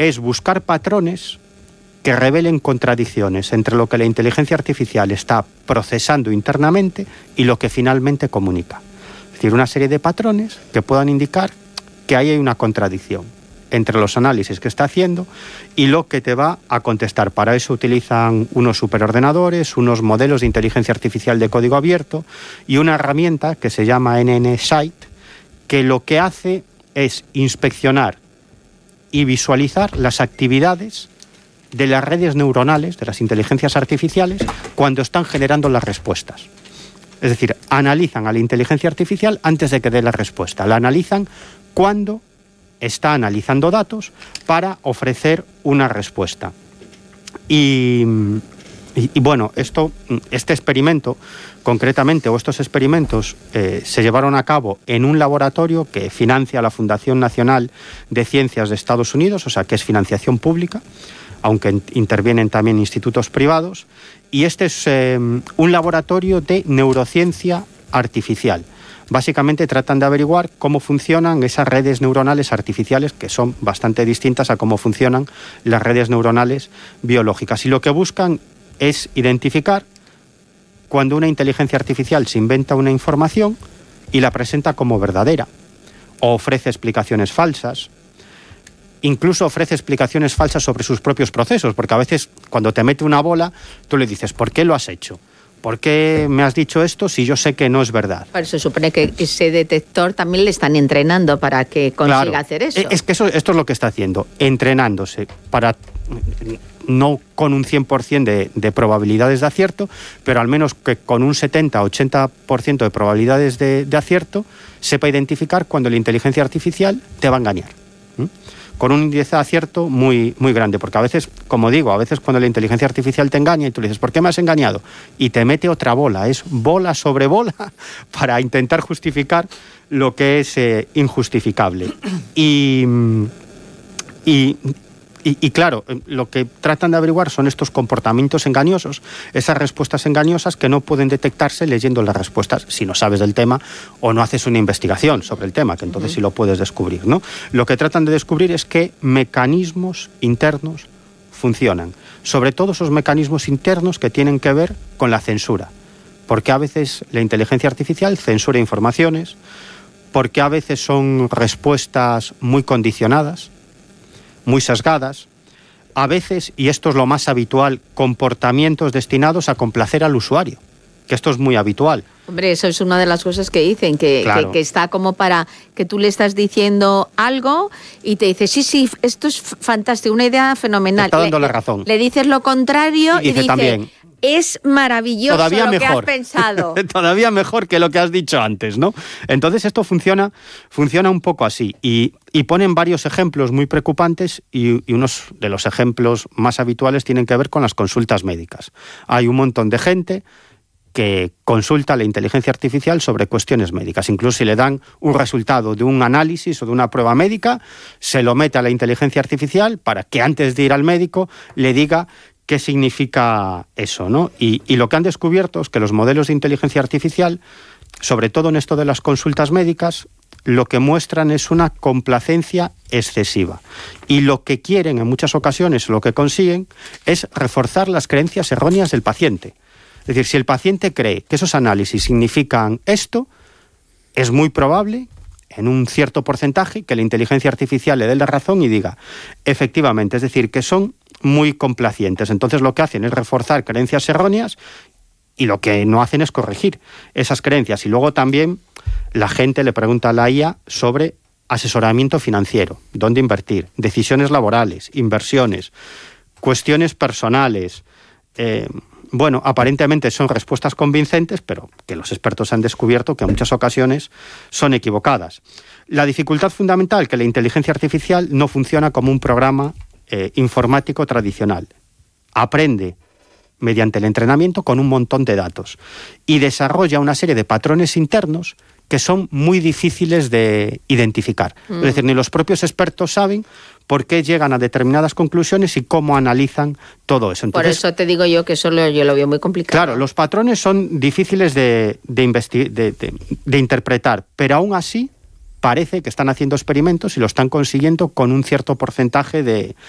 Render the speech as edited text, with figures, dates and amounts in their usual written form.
es buscar patrones que revelen contradicciones entre lo que la inteligencia artificial está procesando internamente y lo que finalmente comunica. Es decir, una serie de patrones que puedan indicar que ahí hay una contradicción entre los análisis que está haciendo y lo que te va a contestar. Para eso utilizan unos superordenadores, unos modelos de inteligencia artificial de código abierto y una herramienta que se llama NNSite, que lo que hace es inspeccionar y visualizar las actividades de las redes neuronales, de las inteligencias artificiales, cuando están generando las respuestas. Es decir, analizan a la inteligencia artificial antes de que dé la respuesta. La analizan cuando está analizando datos para ofrecer una respuesta. Y bueno, este experimento, concretamente, o estos experimentos, se llevaron a cabo en un laboratorio que financia la Fundación Nacional de Ciencias de Estados Unidos, o sea, que es financiación pública, aunque intervienen también institutos privados, y este es un laboratorio de neurociencia artificial. Básicamente tratan de averiguar cómo funcionan esas redes neuronales artificiales, que son bastante distintas a cómo funcionan las redes neuronales biológicas. Y lo que buscan es identificar cuando una inteligencia artificial se inventa una información y la presenta como verdadera, o ofrece explicaciones falsas, incluso ofrece explicaciones falsas sobre sus propios procesos, porque a veces cuando te mete una bola, tú le dices, ¿por qué lo has hecho? ¿Por qué me has dicho esto si yo sé que no es verdad? Pero se supone que ese detector también le están entrenando para que consiga hacer eso. Es que esto es lo que está haciendo, entrenándose para, no con un 100% de probabilidades de acierto, pero al menos que con un 70-80% de probabilidades de acierto, sepa identificar cuando la inteligencia artificial te va a engañar. Con un índice de acierto muy, muy grande, porque a veces, como digo, a veces cuando la inteligencia artificial te engaña y tú le dices, ¿por qué me has engañado? Y te mete otra bola, es bola sobre bola para intentar justificar lo que es injustificable. Y claro, lo que tratan de averiguar son estos comportamientos engañosos, esas respuestas engañosas que no pueden detectarse leyendo las respuestas si no sabes del tema o no haces una investigación sobre el tema, que entonces sí lo puedes descubrir, ¿no? Lo que tratan de descubrir es qué mecanismos internos funcionan, sobre todo esos mecanismos internos que tienen que ver con la censura, porque a veces la inteligencia artificial censura informaciones, porque a veces son respuestas muy condicionadas, muy sesgadas, a veces, y esto es lo más habitual, comportamientos destinados a complacer al usuario, que esto es muy habitual. Hombre, eso es una de las cosas que dicen, que está como para que tú le estás diciendo algo y te dice, sí, esto es fantástico, una idea fenomenal. Está dando la razón. Le dices lo contrario y dice también, es maravilloso todavía lo mejor. que has pensado. Todavía mejor que lo que has dicho antes, ¿no? Entonces esto funciona un poco así y ponen varios ejemplos muy preocupantes y unos de los ejemplos más habituales tienen que ver con las consultas médicas. Hay un montón de gente que consulta a la inteligencia artificial sobre cuestiones médicas. Incluso si le dan un resultado de un análisis o de una prueba médica, se lo mete a la inteligencia artificial para que antes de ir al médico le diga qué significa eso, ¿no? Y lo que han descubierto es que los modelos de inteligencia artificial, sobre todo en esto de las consultas médicas, lo que muestran es una complacencia excesiva. Y lo que quieren en muchas ocasiones, lo que consiguen, es reforzar las creencias erróneas del paciente. Es decir, si el paciente cree que esos análisis significan esto, es muy probable, en un cierto porcentaje, que la inteligencia artificial le dé la razón y diga, efectivamente, es decir, que son muy complacientes. Entonces lo que hacen es reforzar creencias erróneas y lo que no hacen es corregir esas creencias. Y luego también la gente le pregunta a la IA sobre asesoramiento financiero, dónde invertir, decisiones laborales, inversiones, cuestiones personales. Bueno, aparentemente son respuestas convincentes, pero que los expertos han descubierto que en muchas ocasiones son equivocadas. La dificultad fundamental es que la inteligencia artificial no funciona como un programa informático tradicional. Aprende mediante el entrenamiento con un montón de datos y desarrolla una serie de patrones internos que son muy difíciles de identificar. Es decir, ni los propios expertos saben por qué llegan a determinadas conclusiones y cómo analizan todo eso. Entonces, por eso te digo yo que eso yo lo veo muy complicado. Claro, los patrones son difíciles de interpretar, pero aún así parece que están haciendo experimentos y lo están consiguiendo con un cierto porcentaje de